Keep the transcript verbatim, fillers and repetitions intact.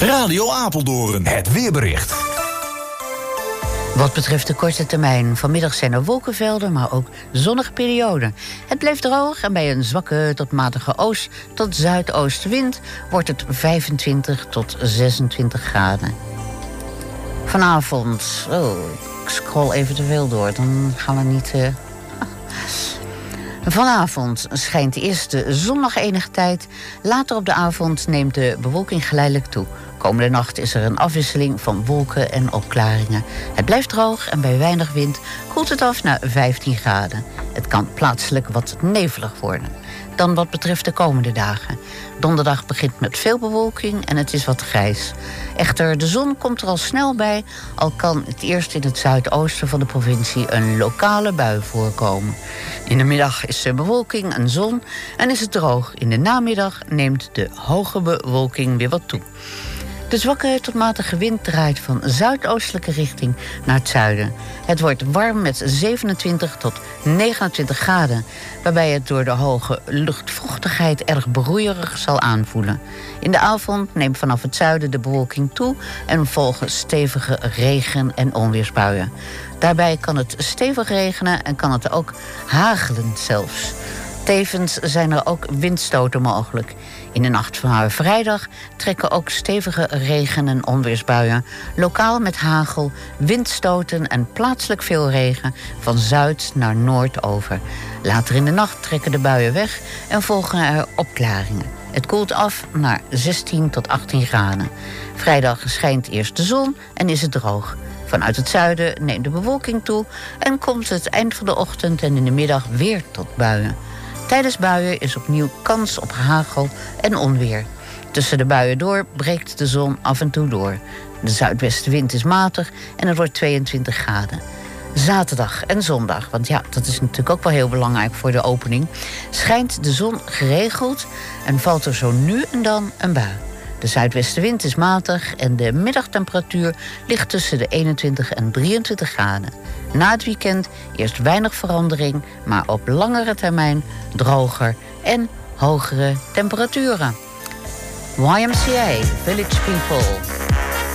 Radio Apeldoorn. Het weerbericht. Wat betreft de korte termijn, vanmiddag zijn er wolkenvelden, maar ook zonnige perioden. Het blijft droog en bij een zwakke tot matige oost- tot zuidoostenwind wordt het vijfentwintig tot zesentwintig graden. Vanavond, oh, ik scroll even te veel door, dan gaan we niet... Uh... Vanavond schijnt eerst de zon nog enige tijd. Later op de avond neemt de bewolking geleidelijk toe. Komende nacht is er een afwisseling van wolken en opklaringen. Het blijft droog en bij weinig wind koelt het af naar vijftien graden. Het kan plaatselijk wat nevelig worden. Dan wat betreft de komende dagen. Donderdag begint met veel bewolking en het is wat grijs. Echter, de zon komt er al snel bij, al kan het eerst in het zuidoosten van de provincie een lokale bui voorkomen. In de middag is er bewolking en zon en is het droog. In de namiddag neemt de hoge bewolking weer wat toe. De zwakke tot matige wind draait van zuidoostelijke richting naar het zuiden. Het wordt warm met zevenentwintig tot negenentwintig graden... waarbij het door de hoge luchtvochtigheid erg broeierig zal aanvoelen. In de avond neemt vanaf het zuiden de bewolking toe... en volgen stevige regen- en onweersbuien. Daarbij kan het stevig regenen en kan het ook hagelen zelfs. Tevens zijn er ook windstoten mogelijk. In de nacht van vrijdag trekken ook stevige regen- en onweersbuien. Lokaal met hagel, windstoten en plaatselijk veel regen van zuid naar noord over. Later in de nacht trekken de buien weg en volgen er opklaringen. Het koelt af naar zestien tot achttien graden. Vrijdag schijnt eerst de zon en is het droog. Vanuit het zuiden neemt de bewolking toe en komt het eind van de ochtend en in de middag weer tot buien. Tijdens buien is opnieuw kans op hagel en onweer. Tussen de buien door breekt de zon af en toe door. De zuidwestenwind is matig en het wordt tweeëntwintig graden. Zaterdag en zondag, want ja, dat is natuurlijk ook wel heel belangrijk voor de opening... schijnt de zon geregeld en valt er zo nu en dan een bui. De zuidwestenwind is matig en de middagtemperatuur ligt tussen de eenentwintig en drieëntwintig graden. Na het weekend eerst weinig verandering, maar op langere termijn droger en hogere temperaturen. Y M C A, Village People.